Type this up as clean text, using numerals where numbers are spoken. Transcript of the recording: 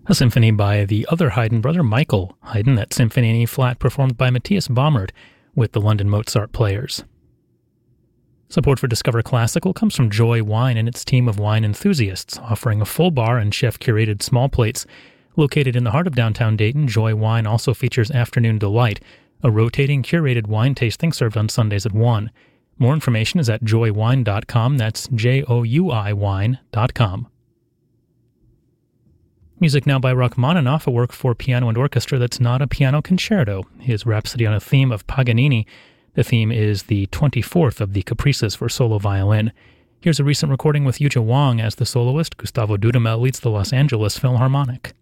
A symphony by the other Haydn brother, Michael Haydn, that Symphony in E-flat performed by Matthias Baumert with the London Mozart Players. Support for Discover Classical comes from Joy Wine and its team of wine enthusiasts, offering a full bar and chef-curated small plates. Located in the heart of downtown Dayton, Joy Wine also features Afternoon Delight, a rotating curated wine tasting served on Sundays at 1. More information is at joywine.com. That's JOUI wine.com. Music now by Rachmaninoff, a work for piano and orchestra that's not a piano concerto. His Rhapsody on a Theme of Paganini. The theme is the 24th of the Caprices for solo violin. Here's a recent recording with Yuja Wang as the soloist. Gustavo Dudamel leads the Los Angeles Philharmonic.